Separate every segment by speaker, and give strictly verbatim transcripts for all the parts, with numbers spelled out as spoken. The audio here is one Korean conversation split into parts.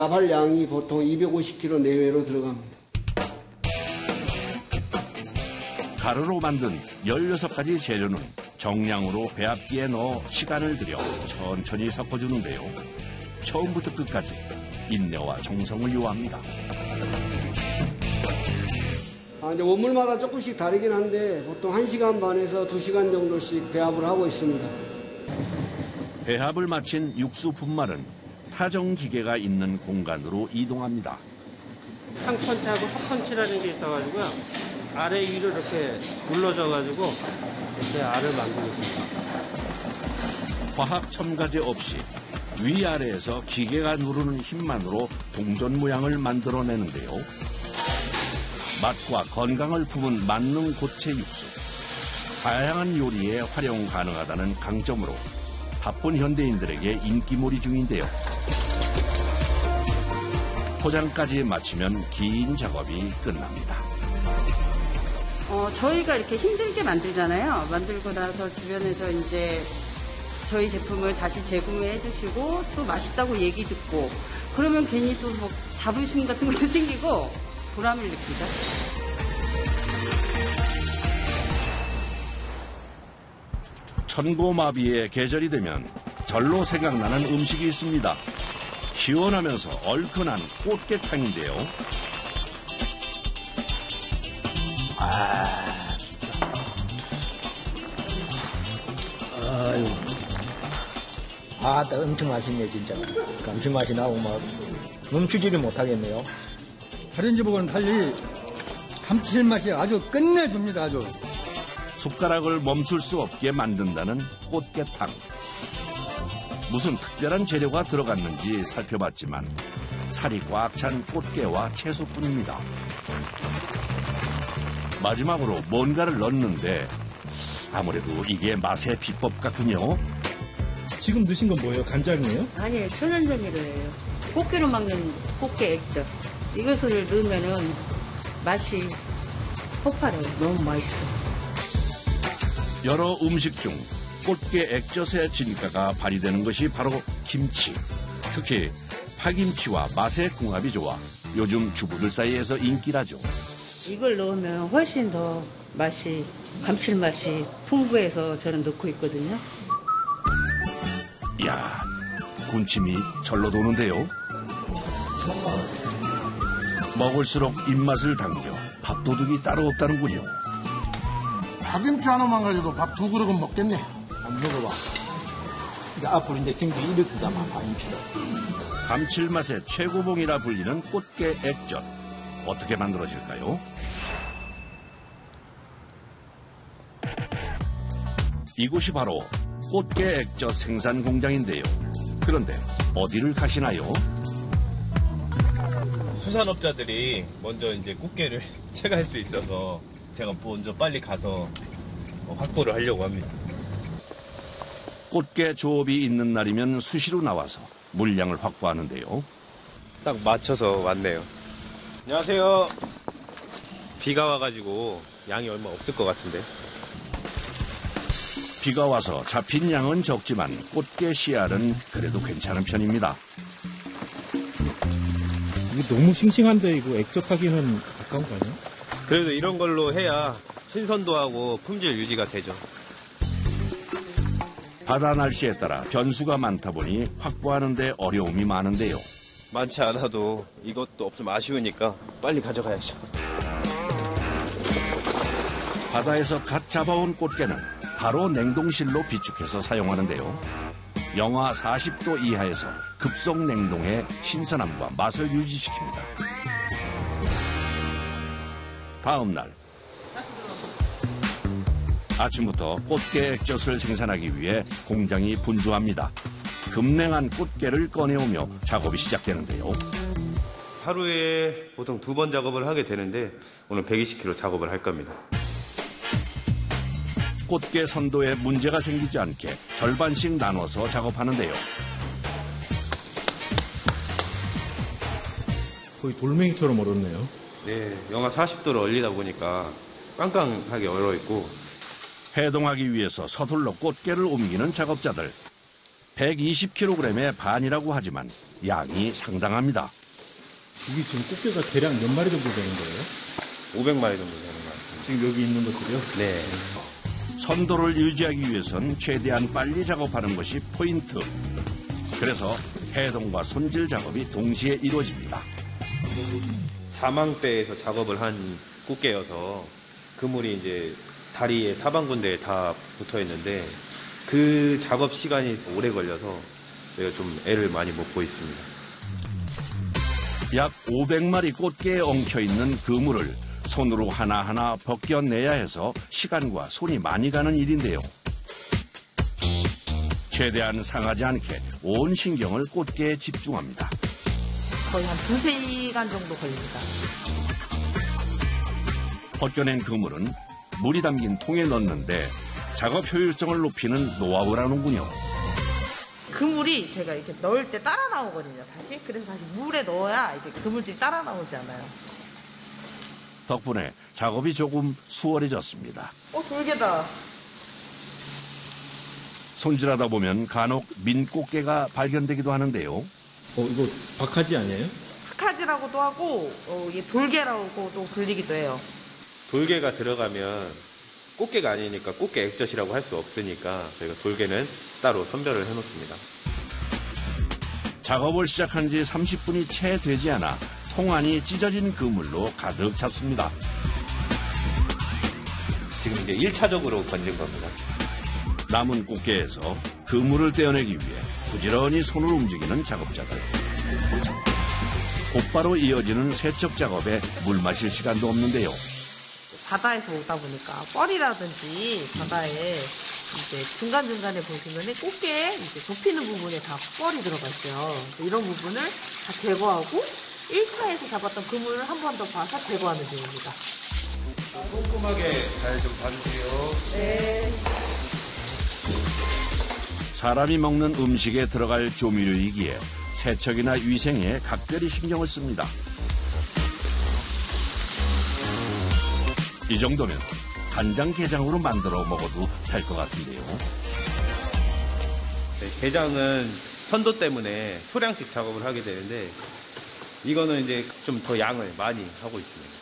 Speaker 1: 나발량이 보통 이백오십 킬로그램 내외로 들어갑니다.
Speaker 2: 가루로 만든 열여섯 가지 재료는 정량으로 배합기에 넣어 시간을 들여 천천히 섞어주는데요. 처음부터 끝까지 인내와 정성을 요합니다.
Speaker 1: 아, 이제 원물마다 조금씩 다르긴 한데 보통 한 시간 반에서 두 시간 정도씩 배합을 하고 있습니다.
Speaker 2: 배합을 마친 육수 분말은 타정 기계가 있는 공간으로 이동합니다.
Speaker 3: 상펀치하고 하펀치라는 게 있어가지고요. 아래 위로 이렇게 눌러져가지고 이렇게 알을 만들고 있습니다.
Speaker 2: 화학 첨가제 없이 위아래에서 기계가 누르는 힘만으로 동전 모양을 만들어내는데요. 맛과 건강을 품은 만능 고체 육수. 다양한 요리에 활용 가능하다는 강점으로 바쁜 현대인들에게 인기몰이 중인데요. 포장까지 마치면 긴 작업이 끝납니다.
Speaker 4: 어, 저희가 이렇게 힘들게 만들잖아요. 만들고 나서 주변에서 이제 저희 제품을 다시 재구매해 주시고 또 맛있다고 얘기 듣고 그러면 괜히 또 뭐 자부심 같은 것도 생기고 보람을 느끼죠.
Speaker 2: 천고마비의 계절이 되면 절로 생각나는 음식이 있습니다. 시원하면서 얼큰한 꽃게탕인데요.
Speaker 5: 아, 아유, 아, 엄청 맛있네 진짜. 감칠맛이 나고 막 멈추지를 못하겠네요.
Speaker 6: 다른 집하고는 달리 감칠맛이 아주 끝내줍니다. 아주.
Speaker 2: 숟가락을 멈출 수 없게 만든다는 꽃게탕. 무슨 특별한 재료가 들어갔는지 살펴봤지만 살이 꽉 찬 꽃게와 채소뿐입니다. 마지막으로 뭔가를 넣는데 아무래도 이게 맛의 비법 같군요.
Speaker 7: 지금 넣으신 건 뭐예요? 간장이에요?
Speaker 4: 아니에요. 천연조미료예요. 꽃게로 먹는 꽃게 액젓. 이것을 넣으면은 맛이 폭발해요. 너무 맛있어요.
Speaker 2: 여러 음식 중 꽃게 액젓의 진가가 발휘되는 것이 바로 김치. 특히 파김치와 맛의 궁합이 좋아 요즘 주부들 사이에서 인기라죠.
Speaker 4: 이걸 넣으면 훨씬 더 맛이, 감칠맛이 풍부해서 저는 넣고 있거든요.
Speaker 2: 이야, 군침이 절로 도는데요. 먹을수록 입맛을 당겨 밥도둑이 따로 없다는군요.
Speaker 6: 파김치 하나만 가져도 밥 두 그릇은 먹겠네.
Speaker 5: 한번 먹어봐. 이제 앞으로 이제 김치 이렇게 담아 파김치를.
Speaker 2: 감칠맛의 최고봉이라 불리는 꽃게 액젓. 어떻게 만들어질까요? 이곳이 바로 꽃게 액젓 생산 공장인데요. 그런데 어디를 가시나요?
Speaker 8: 수산업자들이 먼저 이제 꽃게를 채갈 수 있어서 제가 먼저 빨리 가서 확보를 하려고 합니다.
Speaker 2: 꽃게 조업이 있는 날이면 수시로 나와서 물량을 확보하는데요.
Speaker 8: 딱 맞춰서 왔네요. 안녕하세요. 비가 와가지고 양이 얼마 없을 것 같은데.
Speaker 2: 비가 와서 잡힌 양은 적지만 꽃게 씨알은 그래도 괜찮은 편입니다.
Speaker 7: 이게 너무 싱싱한데 이거 액젓하기는 아까운 거 아니에요?
Speaker 8: 그래도 이런 걸로 해야 신선도하고 품질 유지가 되죠.
Speaker 2: 바다 날씨에 따라 변수가 많다 보니 확보하는 데 어려움이 많은데요.
Speaker 8: 많지 않아도 이것도 없으면 아쉬우니까 빨리 가져가야죠.
Speaker 2: 바다에서 갓 잡아온 꽃게는 바로 냉동실로 비축해서 사용하는데요. 영하 사십 도 이하에서 급속 냉동해 신선함과 맛을 유지시킵니다. 다음 날 아침부터 꽃게 액젓을 생산하기 위해 공장이 분주합니다. 급냉한 꽃게를 꺼내오며 작업이 시작되는데요.
Speaker 8: 하루에 보통 두 번 작업을 하게 되는데 오늘 백이십 킬로그램 작업을 할 겁니다.
Speaker 2: 꽃게 선도에 문제가 생기지 않게 절반씩 나눠서 작업하는데요.
Speaker 7: 거의 돌멩이처럼 얼었네요.
Speaker 8: 네, 영하 사십 도를 얼리다 보니까 깡깡하게 얼어있고
Speaker 2: 해동하기 위해서 서둘러 꽃게를 옮기는 작업자들. 백이십 킬로그램의 반이라고 하지만 양이 상당합니다.
Speaker 7: 이게 지금 꽃게가 대략 몇 마리 정도 되는 거예요?
Speaker 8: 오백 마리 정도 되는 것 같아요.
Speaker 7: 지금 여기 있는 것들이요?
Speaker 8: 네.
Speaker 2: 선도를 유지하기 위해선 최대한 빨리 작업하는 것이 포인트. 그래서 해동과 손질 작업이 동시에 이루어집니다.
Speaker 8: 자망대에서 작업을 한 꽃게여서 그물이 이제 다리에 사방 군데에 다 붙어 있는데 그 작업 시간이 오래 걸려서 제가 좀 애를 많이 먹고 있습니다.
Speaker 2: 약 오백 마리 꽃게에 엉켜있는 그물을 손으로 하나하나 벗겨내야 해서 시간과 손이 많이 가는 일인데요. 최대한 상하지 않게 온 신경을 꽃게에 집중합니다.
Speaker 9: 거의 한 두세 시간 정도 걸립니다.
Speaker 2: 벗겨낸 그물은 물이 담긴 통에 넣는데 작업 효율성을 높이는 노하우라는군요.
Speaker 9: 그물이 제가 이렇게 넣을 때 따라 나오거든요, 다시. 그래서 다시 물에 넣어야 이제 그물들이 따라 나오지 않아요.
Speaker 2: 덕분에 작업이 조금 수월해졌습니다.
Speaker 9: 어, 돌개다.
Speaker 2: 손질하다 보면 간혹 민꽃게가 발견되기도 하는데요.
Speaker 7: 어, 이거 박하지 아니에요?
Speaker 9: 박하지라고도 하고, 어, 이게 돌개라고도 불리기도 해요.
Speaker 8: 돌개가 들어가면 꽃게가 아니니까 꽃게 액젓이라고 할 수 없으니까 저희가 돌개는 따로 선별을 해놓습니다.
Speaker 2: 작업을 시작한 지 삼십 분이 채 되지 않아 통 안이 찢어진 그물로 가득 찼습니다.
Speaker 8: 지금 이제 일 차적으로 건진 겁니다.
Speaker 2: 남은 꽃게에서 그물을 떼어내기 위해 부지런히 손을 움직이는 작업자들. 곧바로 이어지는 세척 작업에 물 마실 시간도 없는데요.
Speaker 9: 바다에서 오다 보니까 뻘이라든지 바다에 이제 중간중간에 보시면은 꽃게 이제 접히는 부분에 다 뻘이 들어가 있어요. 이런 부분을 다 제거하고 일 차에서 잡았던 그물을 한 번 더 봐서 제거하는 중입니다.
Speaker 8: 꼼꼼하게 잘 좀 봐주세요.
Speaker 9: 네.
Speaker 2: 사람이 먹는 음식에 들어갈 조미료이기에 세척이나 위생에 각별히 신경을 씁니다. 이 정도면 간장게장으로 만들어 먹어도 될 것 같은데요.
Speaker 8: 네, 게장은 선도 때문에 소량씩 작업을 하게 되는데 이거는 이제 좀 더 양을 많이 하고 있습니다.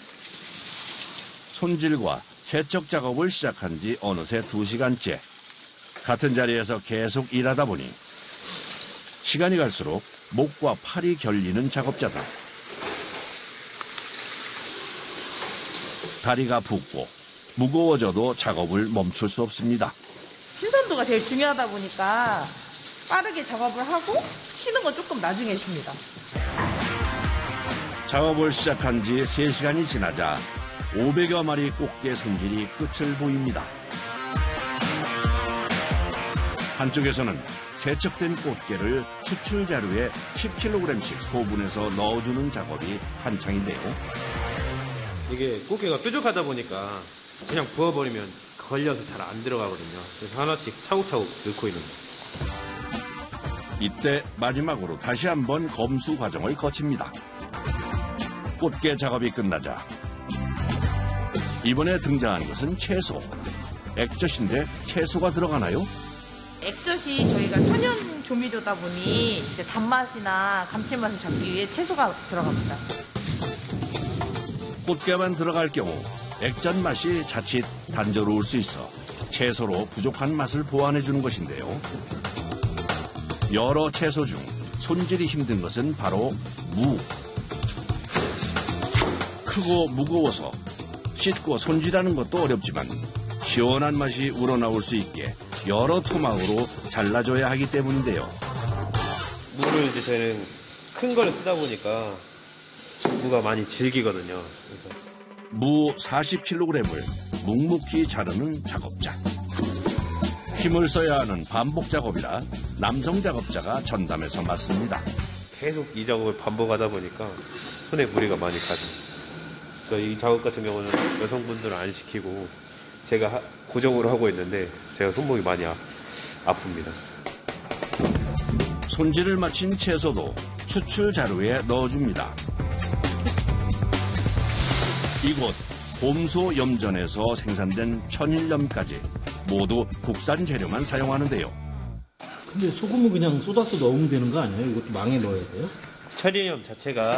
Speaker 2: 손질과 세척 작업을 시작한 지 어느새 두 시간째. 같은 자리에서 계속 일하다 보니 시간이 갈수록 목과 팔이 결리는 작업자들. 다리가 붓고 무거워져도 작업을 멈출 수 없습니다.
Speaker 9: 신선도가 제일 중요하다 보니까 빠르게 작업을 하고 쉬는 건 조금 나중에 쉽니다.
Speaker 2: 작업을 시작한 지 세 시간이 지나자 오백여 마리 꽃게 손질이 끝을 보입니다. 한쪽에서는 세척된 꽃게를 추출 자루에 십 킬로그램씩 소분해서 넣어주는 작업이 한창인데요.
Speaker 8: 이게 꽃게가 뾰족하다 보니까 그냥 부어버리면 걸려서 잘 안 들어가거든요. 그래서 하나씩 차곡차곡 넣고 있는 거예요.
Speaker 2: 이때 마지막으로 다시 한번 검수 과정을 거칩니다. 꽃게 작업이 끝나자 이번에 등장한 것은 채소. 액젓인데 채소가 들어가나요?
Speaker 9: 액젓이 저희가 천연 조미료다 보니 이제 단맛이나 감칠맛을 잡기 위해 채소가 들어갑니다.
Speaker 2: 꽃게만 들어갈 경우 액젓 맛이 자칫 단조로울 수 있어 채소로 부족한 맛을 보완해 주는 것인데요. 여러 채소 중 손질이 힘든 것은 바로 무. 크고 무거워서 씻고 손질하는 것도 어렵지만 시원한 맛이 우러나올 수 있게 여러 토막으로 잘라줘야 하기 때문인데요.
Speaker 8: 무를 이제 저희는 큰 거를 쓰다 보니까 무가 많이 질기거든요. 그래서
Speaker 2: 무 사십 킬로그램을 묵묵히 자르는 작업자. 힘을 써야 하는 반복 작업이라 남성 작업자가 전담해서 맡습니다.
Speaker 8: 계속 이 작업을 반복하다 보니까 손에 무리가 많이 가죠. 그래서 이 작업 같은 경우는 여성분들은 안 시키고 제가 하, 고정으로 하고 있는데 제가 손목이 많이 아, 아픕니다.
Speaker 2: 손질을 마친 채소도 추출 자루에 넣어줍니다. 이곳 봄소 염전에서 생산된 천일염까지 모두 국산 재료만 사용하는데요.
Speaker 7: 근데 소금은 그냥 쏟아서 넣으면 되는 거 아니에요? 이것도 망에 넣어야 돼요?
Speaker 8: 철이염 자체가